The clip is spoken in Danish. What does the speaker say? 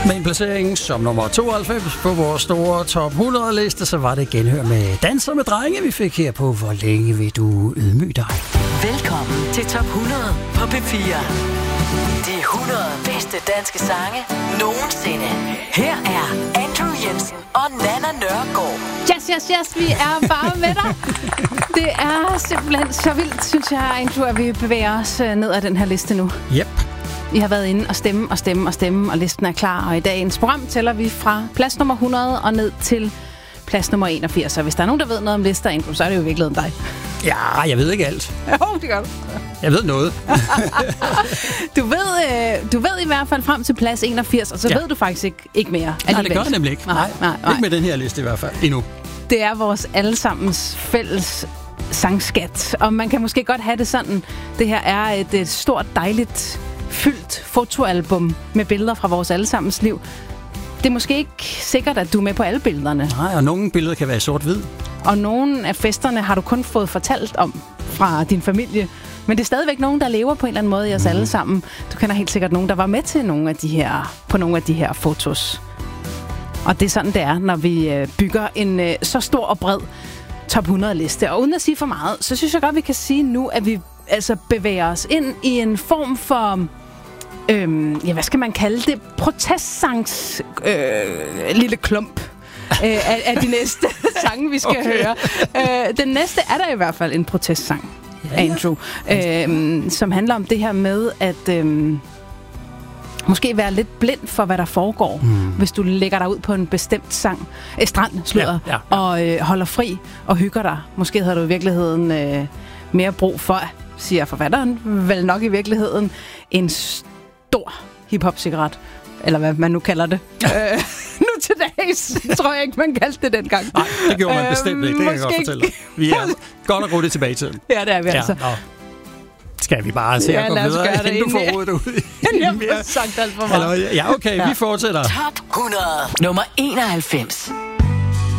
Med en placering som nummer 92 på vores store top 100-liste, så var det genhør med Danser med drenge, vi fik her på Hvor længe vil du ydmyge dig? Velkommen til top 100 på P4. De 100 bedste danske sange nogensinde. Her er Andrew Jensen og Nana Nørgaard. Yes, vi er bare med dig. Det er simpelthen så vildt, synes jeg, Andrew, at vi bevæger os ned ad den her liste nu. Yep. Vi har været inde og stemme, og listen er klar. Og i dagens program tæller vi fra plads nummer 100 og ned til plads nummer 81. Så hvis der er nogen, der ved noget om lister, Andrew, så er det jo i virkeligheden dig. Ja, jeg ved ikke alt. Jo, det gør du. Jeg ved noget. Du ved i hvert fald frem til plads 81, og så ved du faktisk ikke mere. Nej, det gør jeg nemlig ikke. Nej. Ikke med den her liste i hvert fald, endnu. Det er vores allesammens fælles sangskat, og man kan måske godt have det sådan. Det her er et stort, dejligt, fyldt fotoalbum med billeder fra vores allesammens liv. Det er måske ikke sikkert, at du er med på alle billederne. Nej, og nogle billeder kan være sort-hvid. Og nogle af festerne har du kun fået fortalt om fra din familie. Men det er stadigvæk nogen, der lever på en eller anden måde i os alle sammen. Du kender helt sikkert nogen, der var med til på nogle af de her fotos. Og det er sådan, det er, når vi bygger en så stor og bred top 100-liste. Og uden at sige for meget, så synes jeg godt, vi kan sige nu, at vi altså bevæger os ind i en form for... hvad skal man kalde det? Protestsangs lille klump af de næste sange, vi skal høre. Den næste er der i hvert fald en protestsang, Andrew, som handler om det her med at måske være lidt blind for, hvad der foregår, hvis du lægger dig ud på en bestemt strand, og holder fri og hygger dig. Måske havde du i virkeligheden mere brug for, siger forfatteren, vel nok i virkeligheden, en stor hip-hop-cigaret, eller hvad man nu kalder det. Nu til dags tror jeg ikke, man kaldte det dengang. Nej, det gjorde man bestemt ikke, det kan jeg godt fortælle dig. Vi er godt og roligt tilbage i tiden. Ja, det er vi altså. Skal vi bare se at gå videre, inden du får rodet ud? Jeg har sagt alt for meget. Ja, okay, vi fortsætter. Top 100, nummer 91.